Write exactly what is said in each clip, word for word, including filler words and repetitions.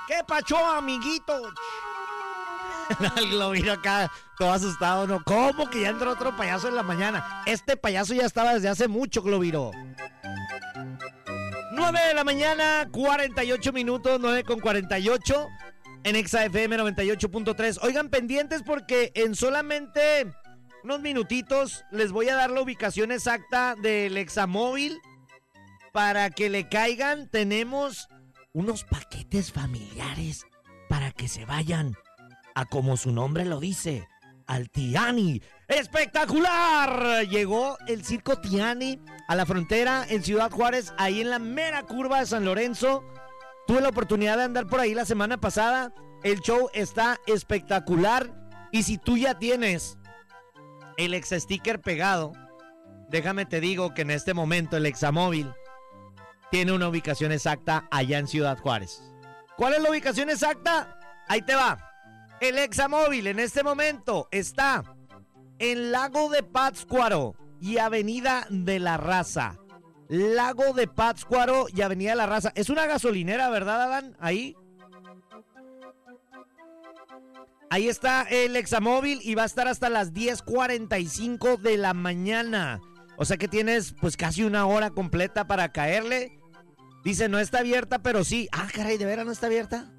¿Qué pacho, amiguito? El Globiro acá, todo asustado, ¿no? ¿Cómo que ya entró otro payaso en la mañana? Este payaso ya estaba desde hace mucho, Globiro. nueve de la mañana, cuarenta y ocho minutos, nueve con cuarenta y ocho en Exa F M noventa y ocho punto tres. Oigan, pendientes porque en solamente unos minutitos les voy a dar la ubicación exacta del Examóvil para que le caigan. Tenemos unos paquetes familiares para que se vayan a, como su nombre lo dice, al Tiani. ¡Espectacular! Llegó el Circo Tiani a la frontera en Ciudad Juárez, ahí en la mera curva de San Lorenzo. Tuve la oportunidad de andar por ahí la semana pasada. El show está espectacular. Y si tú ya tienes el ex sticker pegado, déjame te digo que en este momento el Examóvil tiene una ubicación exacta allá en Ciudad Juárez. ¿Cuál es la ubicación exacta? Ahí te va. El Examóvil en este momento está en Lago de Pátzcuaro y Avenida de la Raza. Lago de Pátzcuaro y Avenida de la Raza. Es una gasolinera, ¿verdad, Adán? Ahí. Ahí está el Examóvil y va a estar hasta las diez cuarenta y cinco de la mañana. O sea que tienes pues casi una hora completa para caerle. Dice, no está abierta, pero sí. Ah, caray, ¿de veras no está abierta?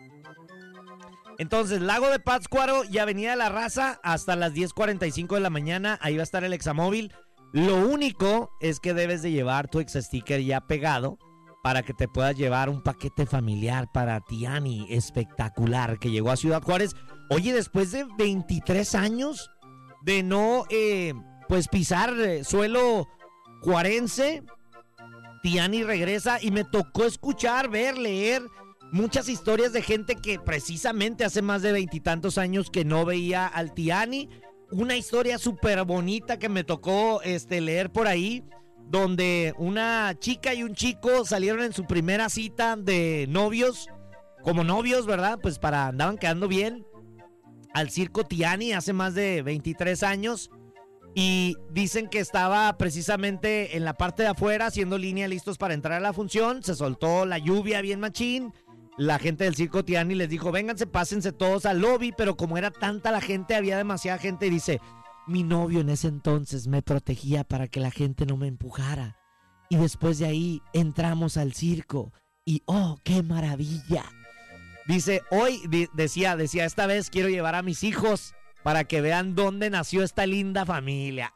Entonces, Lago de Pátzcuaro y Avenida de la Raza hasta las diez cuarenta y cinco de la mañana. Ahí va a estar el Examóvil. Lo único es que debes de llevar tu ex sticker ya pegado para que te puedas llevar un paquete familiar para Tiani espectacular que llegó a Ciudad Juárez. Oye, después de veintitrés años de no eh, pues pisar eh, suelo juarense, Tiani regresa y me tocó escuchar, ver, leer muchas historias de gente que precisamente hace más de veintitantos años que no veía al Tiani. Una historia súper bonita que me tocó este, leer por ahí, donde una chica y un chico salieron en su primera cita de novios, como novios, ¿verdad? Pues para andaban quedando bien, al Circo Tiani hace más de veintitrés años. Y dicen que estaba precisamente en la parte de afuera haciendo línea listos para entrar a la función. Se soltó la lluvia bien machín. La gente del Circo Tiani les dijo, vénganse, pásense todos al lobby. Pero como era tanta la gente, había demasiada gente. Y dice, mi novio en ese entonces me protegía para que la gente no me empujara. Y después de ahí entramos al circo. Y oh, qué maravilla. Dice, hoy, di- decía, decía, esta vez quiero llevar a mis hijos para que vean dónde nació esta linda familia.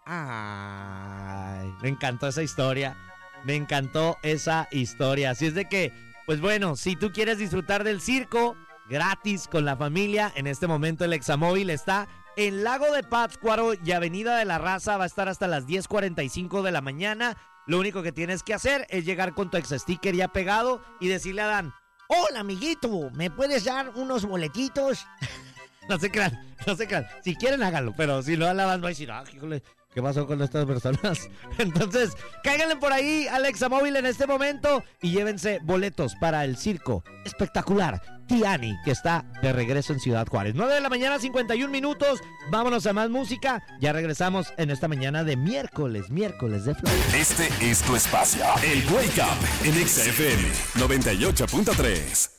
Ay, me encantó esa historia. Me encantó esa historia. Así es de que, pues bueno, si tú quieres disfrutar del circo gratis con la familia, en este momento el Examóvil está en Lago de Pátzcuaro y Avenida de la Raza. Va a estar hasta las diez cuarenta y cinco de la mañana. Lo único que tienes que hacer es llegar con tu ex sticker ya pegado y decirle a Dan, hola amiguito, ¿me puedes dar unos boletitos? No se crean, no se crean. Si quieren, háganlo, pero si no, la van a decir, ah, híjole, ¿qué pasó con estas personas? Entonces, cáiganle por ahí al Examóvil en este momento y llévense boletos para el circo espectacular Tiani, que está de regreso en Ciudad Juárez. nueve de la mañana, cincuenta y un minutos. Vámonos a más música. Ya regresamos en esta mañana de miércoles, miércoles de Flor. Este es tu espacio, el Wake Up en Exa F M noventa y ocho punto tres.